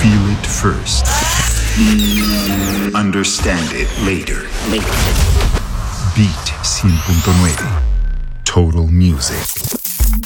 Feel it first. Understand it later. Beat 100.9. Total Music.